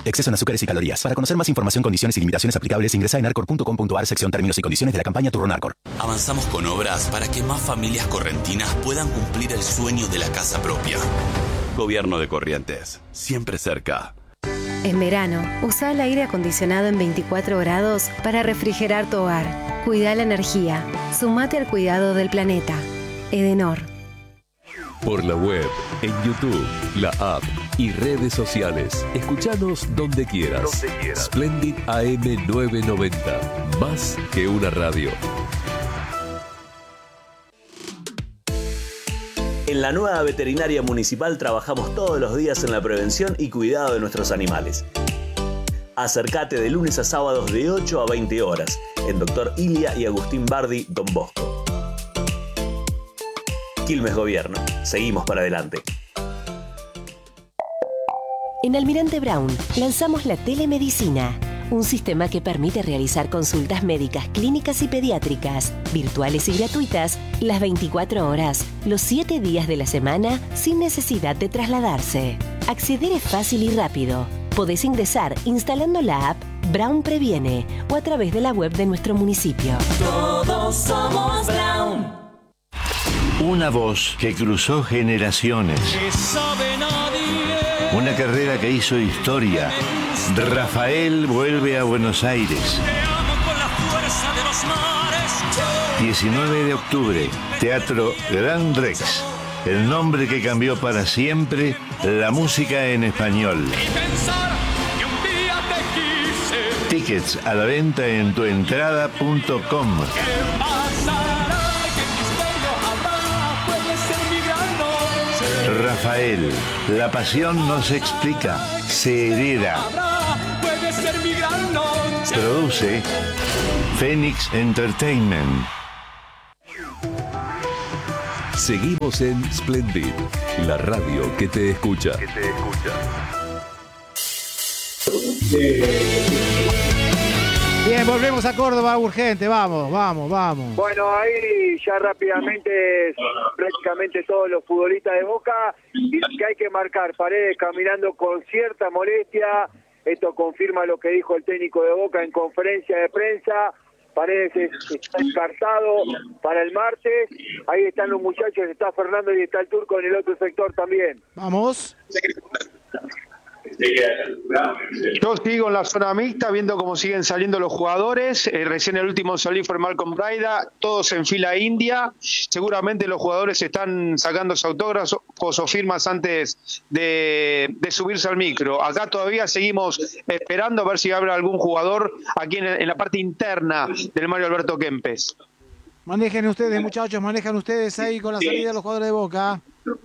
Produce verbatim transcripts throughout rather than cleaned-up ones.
Exceso en azúcares y calorías. Para conocer más información, condiciones y limitaciones aplicables, ingresa en arcor punto com punto ar, sección términos y condiciones de la campaña Turrón Arcor. Avanzamos con obras para que más familias correntinas puedan cumplir el sueño de la casa propia. Gobierno de Corrientes, siempre cerca. En verano, usa el aire acondicionado en veinticuatro grados para refrigerar tu hogar. Cuida la energía. Sumate al cuidado del planeta. Edenor. Por la web, en YouTube, la app y redes sociales. Escuchanos donde quieras. Donde quieras. Splendid A M novecientos noventa. Más que una radio. En la nueva veterinaria municipal trabajamos todos los días en la prevención y cuidado de nuestros animales. Acércate de lunes a sábados de ocho a veinte horas en Doctor Ilia y Agustín Bardi, Don Bosco. Quilmes Gobierno. Seguimos para adelante. En Almirante Brown lanzamos la telemedicina, un sistema que permite realizar consultas médicas, clínicas y pediátricas, virtuales y gratuitas, las veinticuatro horas, los siete días de la semana, sin necesidad de trasladarse. Acceder es fácil y rápido. Podés ingresar instalando la app Brown Previene o a través de la web de nuestro municipio. Todos somos Brown. Una voz que cruzó generaciones. Que sabe nadie. Una carrera que hizo historia. Rafael vuelve a Buenos Aires. Te amo con la fuerza de los mares. diecinueve de octubre, Teatro Gran Rex. El nombre que cambió para siempre la música en español. Y pensar que un día te quise. Tickets a la venta en tuentrada punto com. ¿Qué pasará? Que misterio habrá. Puede ser mi gran noche. Rafael, la pasión no se explica, se hereda. Puede ser mi gran noche. Produce Phoenix Entertainment. Seguimos en Splendid, la radio que te escucha. Que te escucha. Bien, volvemos a Córdoba urgente, vamos, vamos, vamos. Bueno, ahí ya rápidamente, prácticamente todos los futbolistas de Boca, dicen que hay que marcar Paredes caminando con cierta molestia. Esto confirma lo que dijo el técnico de Boca en conferencia de prensa. Paredes está descartado para el martes. Ahí están los muchachos, está Fernando y está el Turco en el otro sector también. Vamos. Yo sigo en la zona mixta viendo cómo siguen saliendo los jugadores. Eh, recién el último salir fue Malcolm Braida, todos en fila india. Seguramente los jugadores están sacando sus autógrafos o firmas antes de, de subirse al micro. Acá todavía seguimos esperando a ver si habrá algún jugador aquí en, en la parte interna del Mario Alberto Kempes. Manejen ustedes, muchachos, manejan ustedes ahí con la salida de los jugadores de Boca.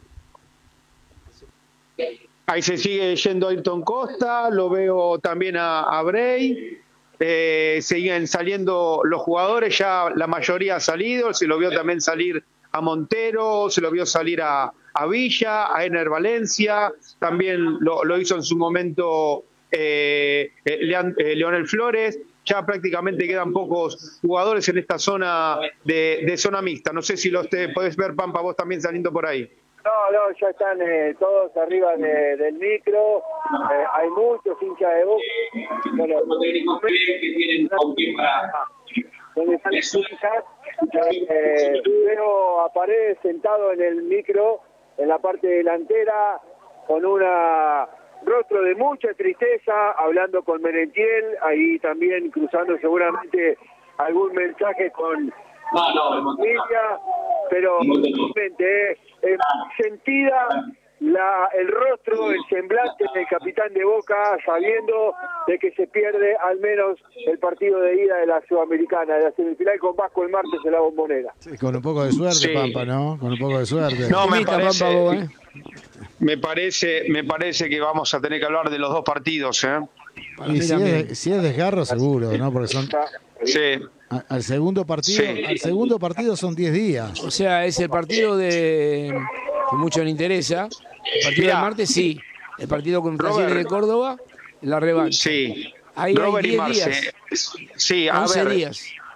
Ahí se sigue yendo Ayrton Costa, lo veo también a, a Bray, eh, siguen saliendo los jugadores, ya la mayoría ha salido, se lo vio también salir a Montero, se lo vio salir a, a Villa, a Ener Valencia, también lo, lo hizo en su momento eh, eh, Leon, eh, Leonel Flores. Ya prácticamente quedan pocos jugadores en esta zona de, de zona mixta. No sé si los te podés ver, Pampa, vos también saliendo por ahí. No, no, ya están eh, todos arriba de, del micro, eh, hay muchos hinchas de Boca. Bueno, que tienen donde están las hinchas, eh, veo a Paredes sentado en el micro, en la parte delantera, con una rostro de mucha tristeza, hablando con Merentiel, ahí también cruzando seguramente algún mensaje con la familia, pero realmente eh, es sentida la, el rostro, el semblante del capitán de Boca, sabiendo de que se pierde al menos el partido de ida de la Sudamericana, de la semifinal con Vasco el martes en la Bombonera. Sí, con un poco de suerte, sí. Pampa, ¿no? Con un poco de suerte. No, me parece, Pampa, vos, ¿eh? me parece, me parece que vamos a tener que hablar de los dos partidos, ¿eh? Y si es, si es desgarro, seguro, ¿no? Porque son... Sí. Al segundo partido, sí. al segundo partido son diez días. O sea, es el partido de que mucho le interesa. El partido Mirá, del martes sí. El partido con Talleres de Córdoba, la revancha. Sí. Ahí Robert hay diez días. Sí, a once ver. días.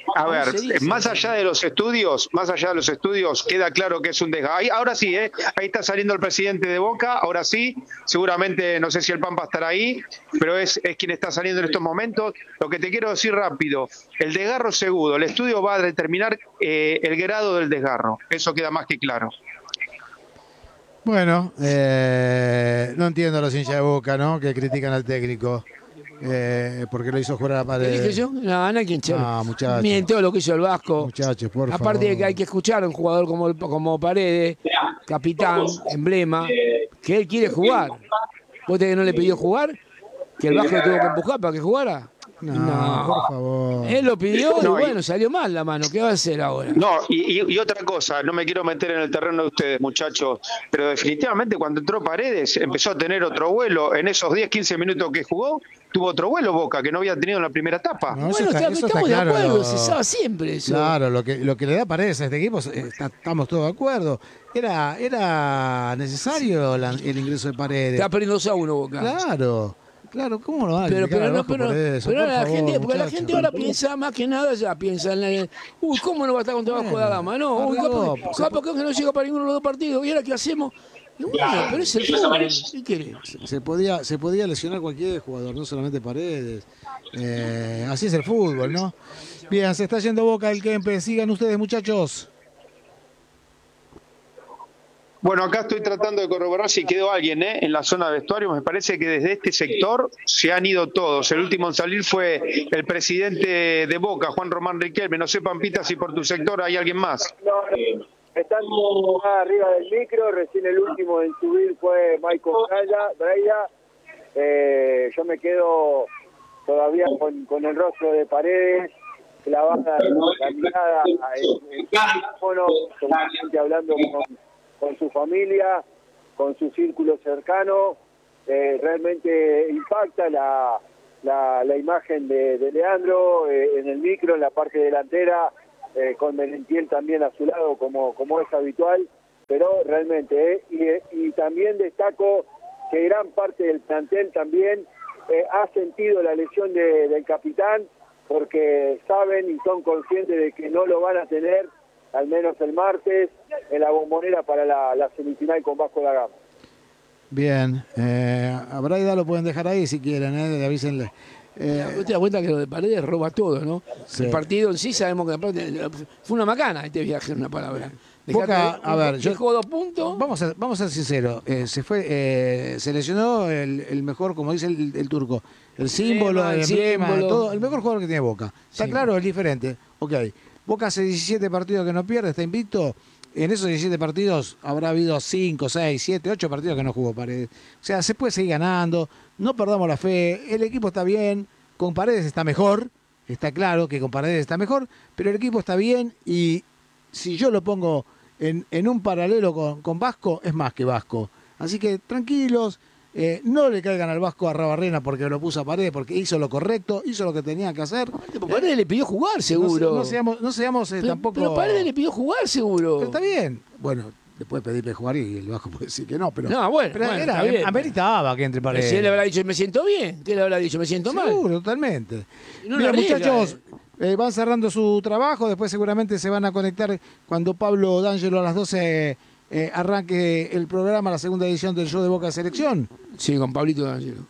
A ver, más allá de los estudios, más allá de los estudios, queda claro que es un desgaste. Ahora sí, ¿eh? Ahí está saliendo el presidente de Boca, ahora sí, seguramente, no sé si el Pampa estará ahí, pero es, es quien está saliendo en estos momentos. Lo que te quiero decir rápido, el desgarro seguro, el estudio va a determinar eh, el grado del desgarro, eso queda más que claro. Bueno, eh, no entiendo a los hinchas de Boca, ¿no? Que critican al técnico. Eh, porque lo hizo jugar a la pared. ¿Qué dije yo? No, no hay quien chévere. Ah, muchachos. Miren todo lo que hizo el Vasco. Muchachos, por Aparte favor. de que hay que escuchar a un jugador como, el- como Paredes, capitán, emblema, que él quiere jugar. ¿Vos te que no le pidió jugar? ¿Que el Vasco lo tuvo que empujar para que jugara? No, No. por favor. Él lo pidió y No, y- bueno, salió mal la mano. ¿Qué va a hacer ahora? No, y, y- y otra cosa, no me quiero meter en el terreno de ustedes, muchachos, pero definitivamente cuando entró Paredes empezó a tener otro vuelo. En esos diez, quince minutos que jugó, tuvo otro vuelo Boca, que no había tenido en la primera etapa. No, eso Bueno, está- está- eso estamos está de claro, acuerdo, lo- se sabe siempre eso. Claro, lo que, lo que le da Paredes a este equipo, eh, está- estamos todos de acuerdo. Era, era necesario la- el ingreso de Paredes. Está perdiendo dos a uno Boca. Claro, claro, ¿cómo no van a Pero, criticar pero, al no, Vasco pero, por eso? pero Por ahora la favor, gente, porque la muchachos. gente ahora piensa más que nada, ya piensa en la, uy, ¿cómo no va a estar contra Vasco da Gama? No, uy, arregló, capaz, capaz que no llega para ninguno de los dos partidos, ¿y ahora qué hacemos? Y bueno, pero es el fútbol, ¿qué querés? Se podía, se podía lesionar cualquier jugador, no solamente Paredes. Eh, así es el fútbol, ¿no? Bien, se está yendo Boca el Kempe. Sigan ustedes, muchachos. Bueno, acá estoy tratando de corroborar si quedó alguien ¿eh? en la zona de vestuario. Me parece que desde este sector se han ido todos. El último en salir fue el presidente de Boca, Juan Román Riquelme. No sé, Pampita, si por tu sector hay alguien más. No, no, están más arriba del micro, recién el último en subir fue Michael Braya, Braya. Eh, yo me quedo todavía con, con el rostro de Paredes, clavada la mirada en el teléfono, seguramente hablando con, con su familia, con su círculo cercano. Eh, realmente impacta la, la, la imagen de, de Leandro eh, en el micro, en la parte delantera, eh, con Merentiel también a su lado, como, como es habitual, pero realmente, eh, y, y también destaco que gran parte del plantel también eh, ha sentido la lesión de, del capitán, porque saben y son conscientes de que no lo van a tener, al menos el martes, en la Bombonera para la, la semifinal con Vasco da Gama. Bien, eh, a Braida lo pueden dejar ahí si quieren, ¿eh? Avísenle. Eh, ¿Vos te das cuenta que lo de Paredes roba todo, no? Sí. El partido en sí sabemos que aparte, fue una macana este viaje, en una palabra. Boca, Dejate- a ver, yo- dejó dos puntos. Vamos a, vamos a ser sinceros, eh, se fue, eh, se lesionó el, el mejor, como dice el, el turco, el símbolo, Emblema, el el emblema, símbolo. todo, el mejor jugador que tiene Boca. Está Sí. claro, es diferente. Ok, Boca hace diecisiete partidos que no pierde, está invicto. En esos diecisiete partidos habrá habido cinco, seis, siete, ocho partidos que no jugó Paredes. O sea, se puede seguir ganando, no perdamos la fe, el equipo está bien, con Paredes está mejor, está claro que con Paredes está mejor, pero el equipo está bien y si yo lo pongo en, en un paralelo con, con Vasco, es más que Vasco. Así que tranquilos, eh, no le caigan al Vasco a Rabarrena porque lo puso a Paredes, porque hizo lo correcto, hizo lo que tenía que hacer. Paredes le pidió jugar, seguro. No, se- no seamos, no seamos eh, pero, tampoco... pero Paredes le pidió jugar, seguro. Pero está bien. Bueno, después pedirle jugar y el Vasco puede decir que no, pero... No, bueno, pero bueno, era, está bien. ameritaba que entre Pero Paredes. si él le habrá dicho, me siento bien, ¿qué le habrá dicho? Me siento mal. Seguro, totalmente. Y no Bien, la riega, muchachos, eh, van cerrando su trabajo, después seguramente se van a conectar cuando Pablo D'Angelo a las doce eh, arranque el programa, la segunda edición del show de Boca Selección. Sí, con Pablito D'Angelo.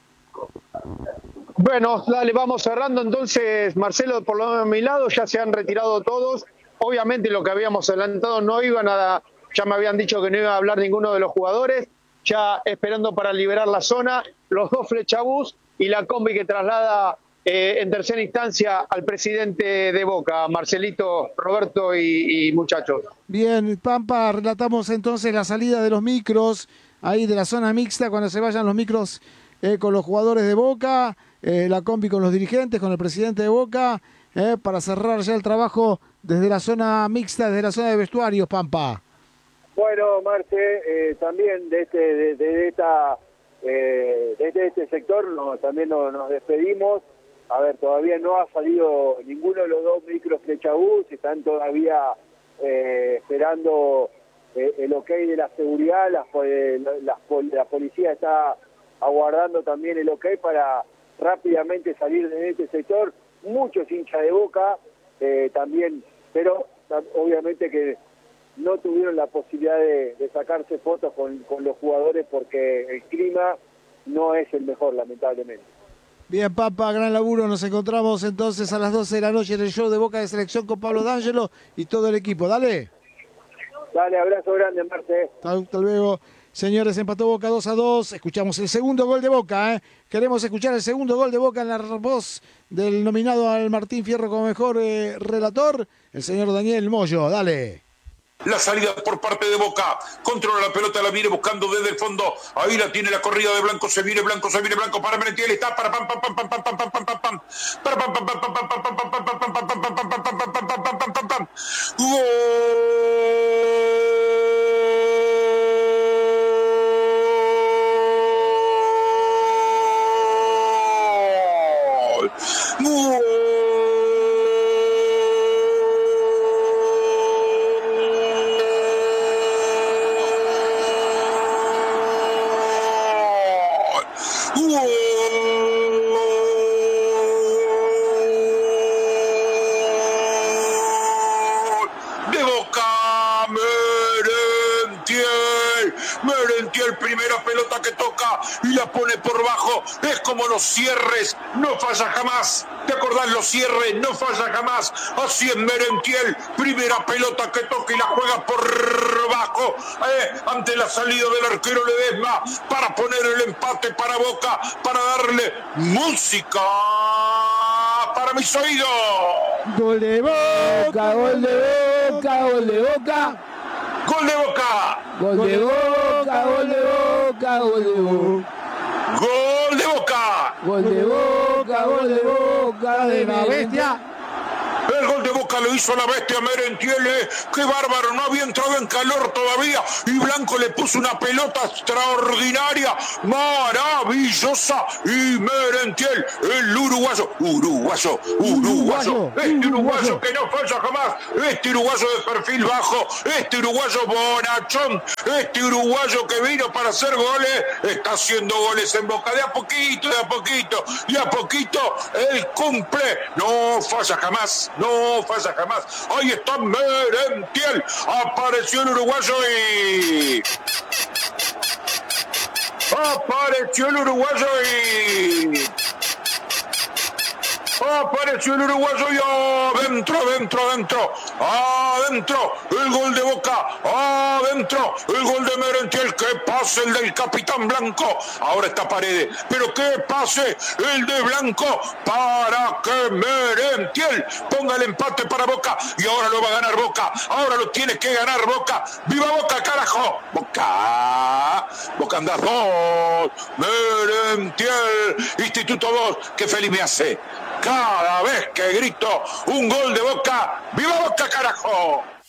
Bueno, dale, vamos cerrando entonces, Marcelo, por lo menos a mi lado, ya se han retirado todos. Obviamente lo que habíamos adelantado no iban a, ya me habían dicho que no iba a hablar ninguno de los jugadores, ya esperando para liberar la zona, los dos flechabús y la combi que traslada eh, en tercera instancia al presidente de Boca, Marcelito, Roberto y, y muchachos. Bien, Pampa, relatamos entonces la salida de los micros, ahí de la zona mixta, cuando se vayan los micros eh, con los jugadores de Boca, eh, la combi con los dirigentes, con el presidente de Boca, eh, para cerrar ya el trabajo desde la zona mixta, desde la zona de vestuarios, Pampa. Bueno, Marce, eh, también de este, de, de esta, eh, desde este sector no, también nos, nos despedimos. A ver, todavía no ha salido ninguno de los dos micros flechabús, están todavía eh, esperando eh, el ok de la seguridad, la, la, la policía está aguardando también el ok para rápidamente salir de este sector. Muchos hinchas de Boca eh, también, pero obviamente que no tuvieron la posibilidad de, de sacarse fotos con, con los jugadores porque el clima no es el mejor, lamentablemente. Bien, Papa, gran laburo. Nos encontramos entonces a las doce de la noche en el show de Boca de Selección con Pablo D'Angelo y todo el equipo. Dale. Dale, abrazo grande, Marce. Hasta luego. Señores, empató Boca dos a dos. Escuchamos el segundo gol de Boca. ¿eh? Queremos escuchar el segundo gol de Boca en la voz del nominado al Martín Fierro como mejor eh, relator, el señor Daniel Moyo. Dale. La salida por parte de Boca, controla la pelota, la viene buscando desde el fondo, ahí la tiene la corrida de Blanco, se viene Blanco, se viene Blanco para Merentiel, está para pam pam pam pam pam pam pam pam pam pam para pam pam pam pam pam pam pam pam pam pam pam pam pam pam pam pam pam pam. ¡Gol! De Boca, Merentiel, Merentiel, primera pelota que toca y la pone por bajo, es como los cierres, no falla jamás, ¿te acordás? Los cierres, no falla jamás, así es Merentiel, primera pelota que toca y la juega por bajo, eh, ante la salida del arquero Ledesma, para poner el empate para Boca, para darle música para mis oídos. Gol de Boca, gol de Boca, gol de Boca. Gol de Boca. Gol de Boca, gol de Boca, gol de Boca. Gol de Boca. Gol de Boca, gol de Boca de la bestia. El gol de Boca lo hizo la bestia Merentiel, eh. Qué bárbaro, no había entrado en calor todavía y Blanco le puso una pelota extraordinaria, maravillosa, y Merentiel, el uruguayo, uruguayo, uruguayo, este uruguayo que no falla jamás, este uruguayo de perfil bajo, este uruguayo bonachón, este uruguayo que vino para hacer goles, está haciendo goles en Boca, de a poquito, de a poquito, y a poquito, él cumple, no falla jamás. No falla jamás. Ahí está Merentiel. Apareció el uruguayo y... Apareció el uruguayo y... Apareció el uruguayo y adentro, adentro, adentro, adentro, el gol de Boca, adentro, el gol de Merentiel, que pase el del capitán Blanco, ahora está Paredes, pero que pase el de Blanco para que Merentiel ponga el empate para Boca y ahora lo va a ganar Boca, ahora lo tiene que ganar Boca, ¡viva Boca, carajo! Boca, Boca anda dos, Merentiel, Instituto dos, qué feliz me hace. Cada vez que grito un gol de Boca, ¡viva Boca, carajo!